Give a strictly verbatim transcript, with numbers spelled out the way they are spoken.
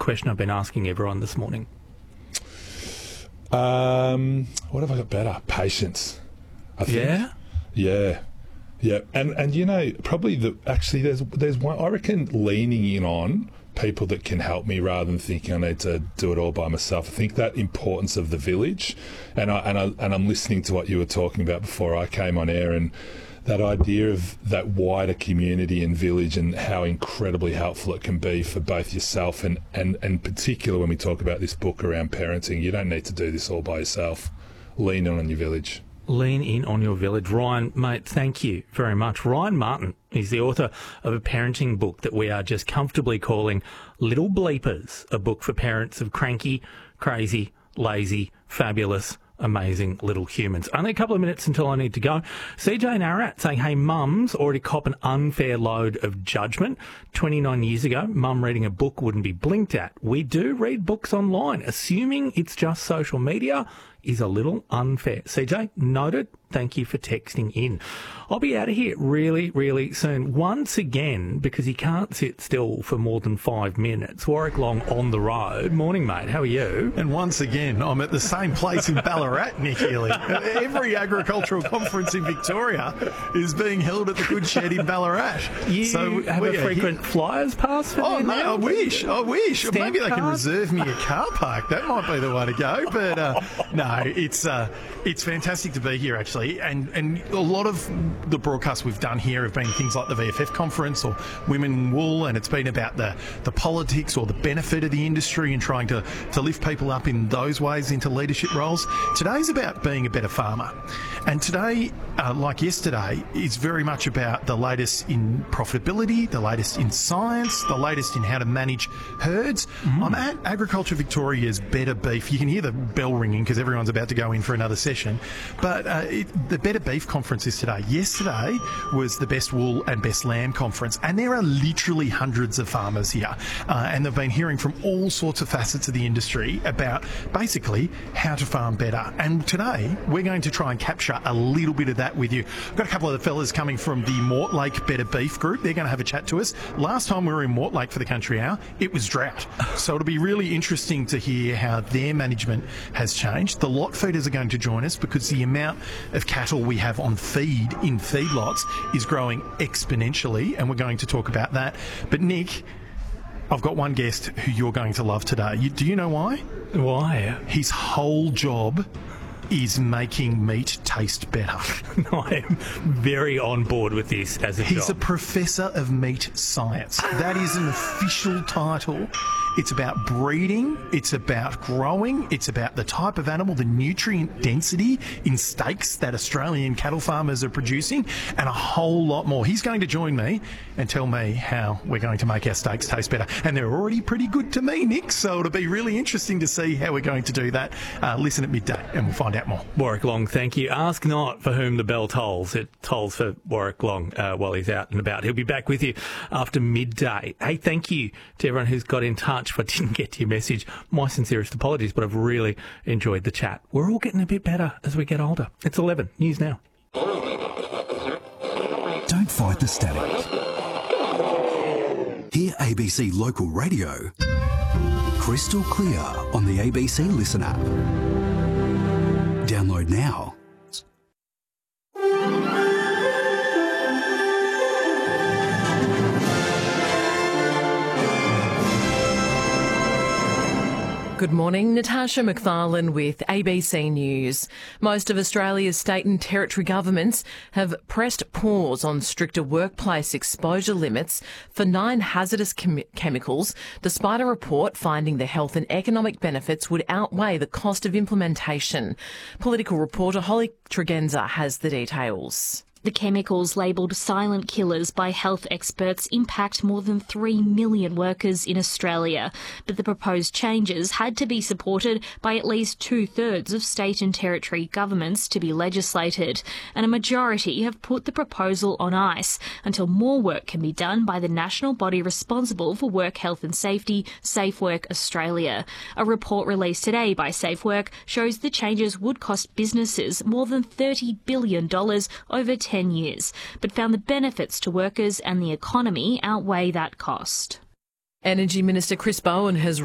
question I've been asking everyone this morning. Um, what have I got better? Patience, I think. Yeah? Yeah. Yeah. And, and you know, probably the, actually there's, there's one, I reckon leaning in on people that can help me rather than thinking I need to do it all by myself. I think that importance of the village, and I, and I, and I'm listening to what you were talking about before I came on air, and that idea of that wider community and village and how incredibly helpful it can be for both yourself and, and, and particular when we talk about this book around parenting. You don't need to do this all by yourself. Lean on your village. Lean in on your village. Ryan, mate, thank you very much. Ryan Martin is the author of a parenting book that we are just comfortably calling Little Bleepers, a book for parents of cranky, crazy, lazy, fabulous, amazing little humans. Only a couple of minutes until I need to go. C J Narat saying, hey, mums already cop an unfair load of judgment. twenty-nine years ago, mum reading a book wouldn't be blinked at. We do read books online. Assuming it's just social media is a little unfair. C J, noted. Thank you for texting in. I'll be out of here really, really soon. Once again, because he can't sit still for more than five minutes. Warwick Long on the road. Morning, mate. How are you? And once again, I'm at the same place in Ballarat, Nick Healy. Every agricultural conference in Victoria is being held at the Good Shed in Ballarat. You so have a frequent here. Flyers pass for Oh, you no, now? I wish. I wish. Stamp Maybe they card? can reserve me a car park. That might be the way to go. But uh, no, it's uh, it's fantastic to be here, actually. And, and a lot of the broadcasts we've done here have been things like the V F F conference or Women in Wool, and it's been about the, the politics or the benefit of the industry and trying to, to lift people up in those ways into leadership roles. Today's about being a better farmer. And today, uh, like yesterday, is very much about the latest in profitability, the latest in science, the latest in how to manage herds. Mm. I'm at Agriculture Victoria's Better Beef. You can hear the bell ringing because everyone's about to go in for another session. But uh, it, the Better Beef conference is today. Yesterday was the Best Wool and Best Lamb conference, and there are literally hundreds of farmers here, uh, and they've been hearing from all sorts of facets of the industry about basically how to farm better. And today we're going to try and capture a little bit of that with you. I've got a couple of the fellas coming from the Mortlake Better Beef group. They're going to have a chat to us. Last time we were in Mortlake for the Country Hour, it was drought. So it'll be really interesting to hear how their management has changed. The lot feeders are going to join us because the amount of cattle we have on feed in feedlots is growing exponentially, and we're going to talk about that. But Nick, I've got one guest who you're going to love today. You, do you know why? Why? His whole job is making meat taste better. I am very on board with this as a He's job. a professor of meat science. That is an official title. It's about breeding, it's about growing, it's about the type of animal, the nutrient density in steaks that Australian cattle farmers are producing, and a whole lot more. He's going to join me and tell me how we're going to make our steaks taste better. And they're already pretty good to me, Nick, so it'll be really interesting to see how we're going to do that. Uh, listen at midday and we'll find out more. Warwick Long, thank you. Ask not for whom the bell tolls. It tolls for Warwick Long uh, while he's out and about. He'll be back with you after midday. Hey, thank you to everyone who's got in touch. If I didn't get to your message, my sincerest apologies, but I've really enjoyed the chat. We're all getting a bit better as we get older. It's eleven. News now. Don't fight the static. Hear A B C Local Radio crystal clear on the A B C Listen app. Download now. Good morning, Natasha McFarlane with A B C News. Most of Australia's state and territory governments have pressed pause on stricter workplace exposure limits for nine hazardous chem- chemicals, despite a report finding the health and economic benefits would outweigh the cost of implementation. Political reporter Holly Tregenza has the details. The chemicals labelled silent killers by health experts impact more than three million workers in Australia, but the proposed changes had to be supported by at least two-thirds of state and territory governments to be legislated, and a majority have put the proposal on ice until more work can be done by the national body responsible for work health and safety, SafeWork Australia. A report released today by SafeWork shows the changes would cost businesses more than thirty billion dollars over ten years, but found the benefits to workers and the economy outweigh that cost. Energy Minister Chris Bowen has